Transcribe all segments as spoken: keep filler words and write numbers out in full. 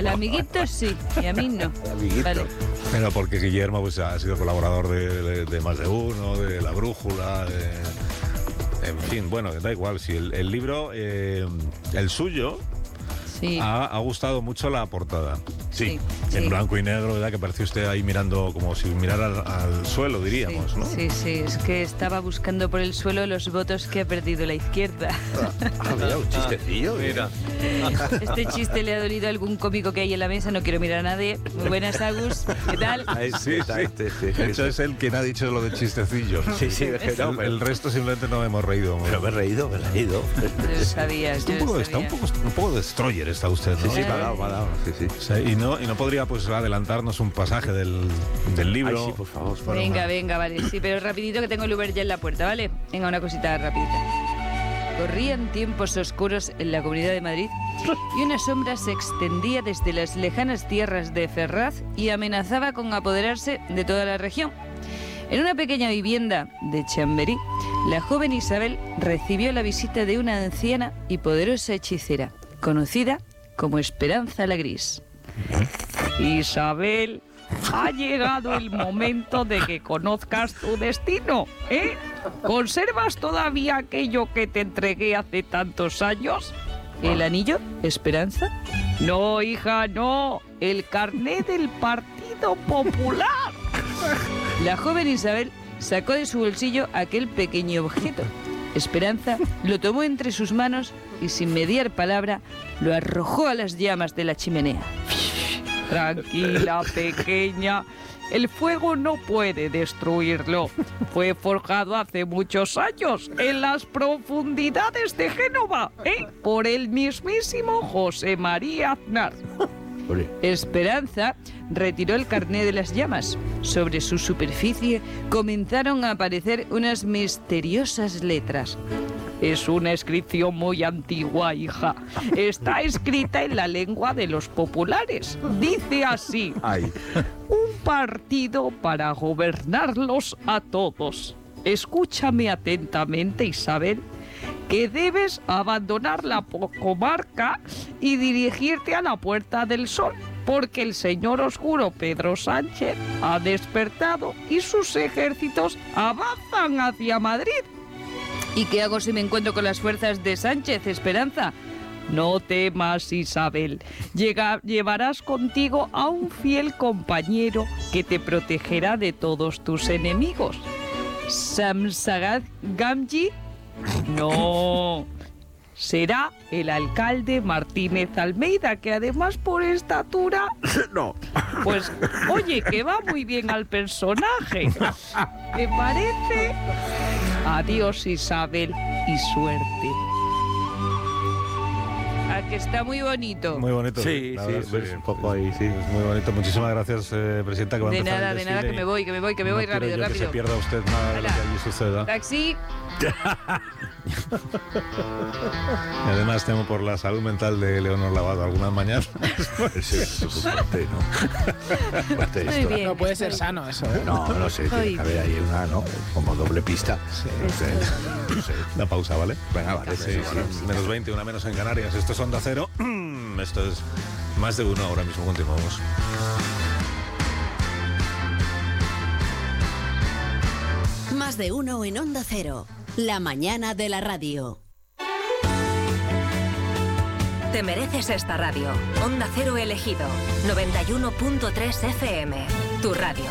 Al amiguito sí, y a mí no. Amiguito. Vale. Pero porque Guillermo pues, ha sido colaborador de, de, de Más de Uno, de La Brújula, de, en fin, bueno, da igual. Si el, el libro, eh, el suyo, Sí. ha, ha gustado mucho la portada. Sí, Sí, en sí. blanco y negro, ¿verdad? Que parecía usted ahí mirando como si mirara al, al suelo, diríamos, sí, ¿no? Sí, sí, es que estaba buscando por el suelo los votos que ha perdido la izquierda. Ah, mira, un chistecillo. Mira. Este chiste le ha dolido a algún cómico que hay en la mesa, no quiero mirar a nadie. Muy buenas, Agus, ¿qué tal? Ahí Sí, está, sí. este, este, De este. hecho, es él quien ha dicho lo de chistecillo. Sí, sí, es que no, el, pero, el resto simplemente no hemos reído. pero me he reído, me he reído. Yo lo sabía, Está yo un lo poco, está un sabía. poco, un poco destroyer está usted, Sí, ¿no? sí, me ha dado, me ha dado. Sí, sí. O sea, y no y no podría pues adelantarnos un pasaje del, del libro. Ay, sí, por favor. Para Venga, una- venga, vale, sí, pero rapidito que tengo el Uber ya en la puerta, ¿vale? Venga, una cosita rapidita. Corrían tiempos oscuros en la Comunidad de Madrid y una sombra se extendía desde las lejanas tierras de Ferraz y amenazaba con apoderarse de toda la región. En una pequeña vivienda de Chamberí, la joven Isabel recibió la visita de una anciana y poderosa hechicera, conocida como Esperanza la Gris. Isabel, ha llegado el momento de que conozcas tu destino, ¿eh? ¿Conservas todavía aquello que te entregué hace tantos años? ¿El anillo, Esperanza? No, hija, no. El carné del Partido Popular. La joven Isabel sacó de su bolsillo aquel pequeño objeto. Esperanza lo tomó entre sus manos y sin mediar palabra lo arrojó a las llamas de la chimenea. Tranquila, pequeña. El fuego no puede destruirlo. Fue forjado hace muchos años en las profundidades de Génova, ¿eh? Por el mismísimo José María Aznar. Oye, Esperanza retiró el carné de las llamas. Sobre su superficie comenzaron a aparecer unas misteriosas letras. Es una inscripción muy antigua, hija. Está escrita en la lengua de los populares. Dice así: ay. un partido para gobernarlos a todos. Escúchame atentamente, Isabel, que debes abandonar la po- comarca y dirigirte a la Puerta del Sol, porque el señor oscuro Pedro Sánchez ha despertado y sus ejércitos avanzan hacia Madrid. ¿Y qué hago si me encuentro con las fuerzas de Sánchez, Esperanza? No temas, Isabel. Llega- llevarás contigo a un fiel compañero que te protegerá de todos tus enemigos. ¿Samsagat Gamji? No. Será el alcalde Martínez Almeida, que además por estatura... No. Pues, oye, que va muy bien al personaje. ¿Te parece? Adiós, Isabel, y suerte. Ah, que está muy bonito. Muy bonito. Sí, la sí, verdad, pues un poco ahí, sí. Es muy bonito. Muchísimas gracias, eh, Presidenta. Que va a De empezar nada, el de nada, desfile que me y voy, que me voy, que me no voy quiero rápido, yo rápido. que se pierda usted nada de lo que Hala. allí suceda. Taxi. Y además temo por la salud mental de Leonor Lavado algunas mañanas. Sí, es fuerte, ¿no? Fuerte Muy esto. bien. No puede ser sano eso, ¿eh? No, no sé, tiene Ay, que haber ahí una, ¿no? Como doble pista. No sé, no sé. Una pausa, ¿vale? Venga, vale, Sí, sí, sí, sí. menos veinte, una menos en Canarias. Esto es Onda Cero. Esto es Más de Uno. Ahora mismo continuamos. Más de uno en Onda Cero. La mañana de la radio. Te mereces esta radio. Onda Cero elegido. noventa y uno punto tres F M. Tu radio.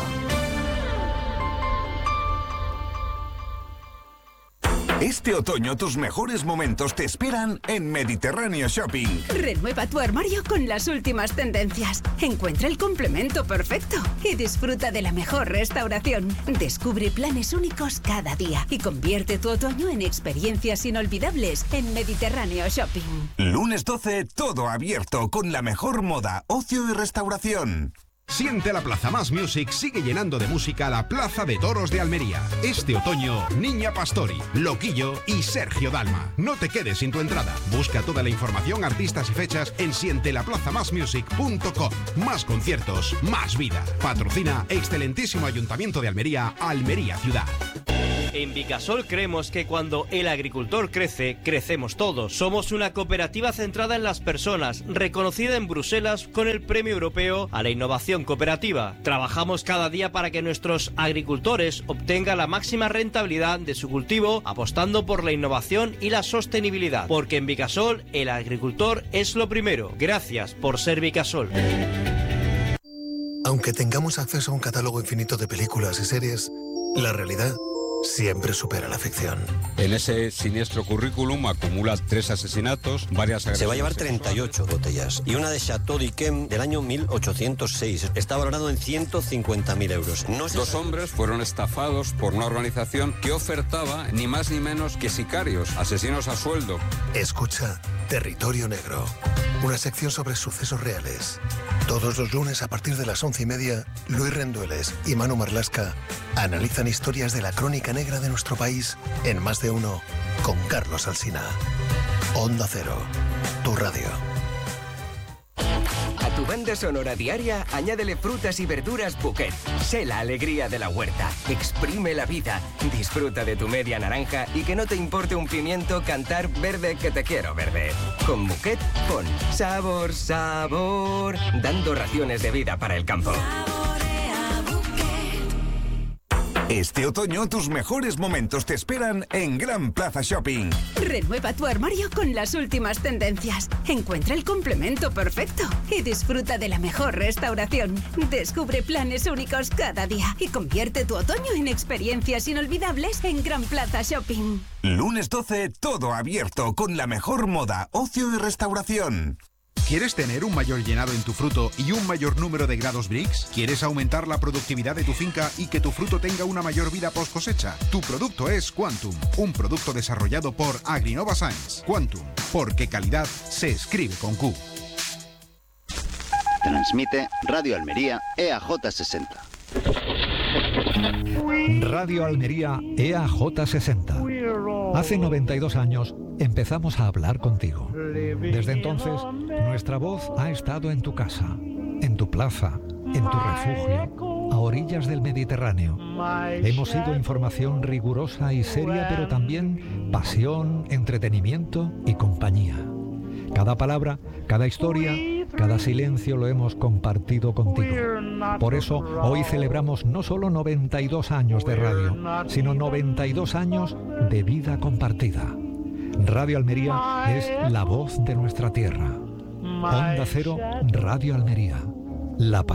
Este otoño tus mejores momentos te esperan en Mediterráneo Shopping. Renueva tu armario con las últimas tendencias. Encuentra el complemento perfecto y disfruta de la mejor restauración. Descubre planes únicos cada día y convierte tu otoño en experiencias inolvidables en Mediterráneo Shopping. Lunes doce, todo abierto con la mejor moda, ocio y restauración. Siente la Plaza Más Music sigue llenando de música la Plaza de Toros de Almería. Este otoño, Niña Pastori, Loquillo y Sergio Dalma. No te quedes sin tu entrada. Busca toda la información, artistas y fechas en siente la plaza más music punto com. Más conciertos, más vida. Patrocina excelentísimo Ayuntamiento de Almería, Almería Ciudad. En Vicasol creemos que cuando el agricultor crece, crecemos todos. Somos una cooperativa centrada en las personas, reconocida en Bruselas con el Premio Europeo a la Innovación Cooperativa. Trabajamos cada día para que nuestros agricultores obtengan la máxima rentabilidad de su cultivo, apostando por la innovación y la sostenibilidad. Porque en Vicasol, el agricultor es lo primero. Gracias por ser Vicasol. Aunque tengamos acceso a un catálogo infinito de películas y series, la realidad siempre supera la ficción. En ese siniestro currículum acumula tres asesinatos, varias agresiones. Se va a llevar treinta y ocho botellas y una de Chateau d'Yquem del año mil ochocientos seis. Está valorado en ciento cincuenta mil euros. No Dos sabe... hombres fueron estafados por una organización que ofertaba ni más ni menos que sicarios, asesinos a sueldo. Escucha Territorio Negro, una sección sobre sucesos reales. Todos los lunes a partir de las once y media, Luis Rendueles y Manu Marlasca analizan historias de la crónica negra de nuestro país en Más de Uno con Carlos Alsina. Onda Cero, tu radio. A tu banda sonora diaria, añádele frutas y verduras Bouquet. Sé la alegría de la huerta. Exprime la vida. Disfruta de tu media naranja y que no te importe un pimiento cantar verde que te quiero verde. Con Bouquet, pon sabor, sabor, dando raciones de vida para el campo. Este otoño tus mejores momentos te esperan en Gran Plaza Shopping. Renueva tu armario con las últimas tendencias. Encuentra el complemento perfecto y disfruta de la mejor restauración. Descubre planes únicos cada día y convierte tu otoño en experiencias inolvidables en Gran Plaza Shopping. Lunes doce, todo abierto con la mejor moda, ocio y restauración. ¿Quieres tener un mayor llenado en tu fruto y un mayor número de grados Brix? ¿Quieres aumentar la productividad de tu finca y que tu fruto tenga una mayor vida post cosecha? Tu producto es Quantum, un producto desarrollado por Agrinova Science. Quantum, porque calidad se escribe con Q. Transmite Radio Almería E A J sesenta. Radio Almería E A J sesenta. Hace noventa y dos años empezamos a hablar contigo. Desde entonces, nuestra voz ha estado en tu casa, en tu plaza, en tu refugio, a orillas del Mediterráneo. Hemos sido información rigurosa y seria, pero también pasión, entretenimiento y compañía. Cada palabra, cada historia, cada silencio lo hemos compartido contigo. Por eso, hoy celebramos no solo noventa y dos años de radio, sino noventa y dos años de vida compartida. Radio Almería es la voz de nuestra tierra. Onda Cero, Radio Almería. La